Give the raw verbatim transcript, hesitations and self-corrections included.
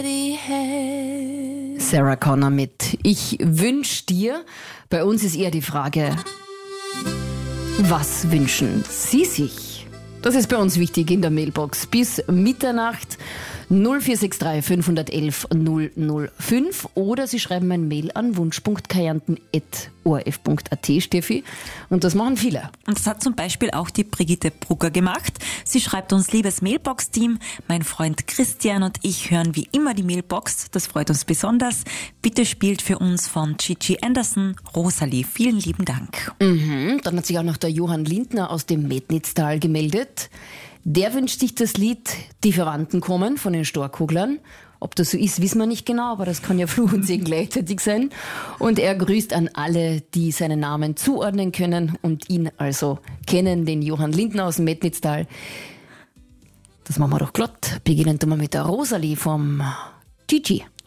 Sarah Connor mit Ich wünsch dir. Bei uns ist eher die Frage, was wünschen Sie sich? Das ist bei uns wichtig in der Mailbox. Bis Mitternacht null vier sechs drei fünf eins eins null null fünf oder Sie schreiben ein Mail an wunsch punkt kajanten at o r f punkt a t, Steffi. Und das machen viele. Und das hat zum Beispiel auch die Brigitte Brugger gemacht. Sie schreibt uns: Liebes Mailbox-Team, mein Freund Christian und ich hören wie immer die Mailbox. Das freut uns besonders. Bitte spielt für uns von Gigi Anderson Rosalie. Vielen lieben Dank. Mhm. Dann hat sich auch noch der Johann Lindner aus dem Metnitztal gemeldet. Der wünscht sich das Lied Die Verwandten kommen von den Storkoglern. Ob das so ist, wissen wir nicht genau, aber das kann ja Fluch und Segen gleichzeitig sein. Und er grüßt an alle, die seinen Namen zuordnen können und ihn also kennen, den Johann Lindner aus dem Metnitztal. Das machen wir doch glatt. Beginnen wir mit der Rosalie vom Gigi.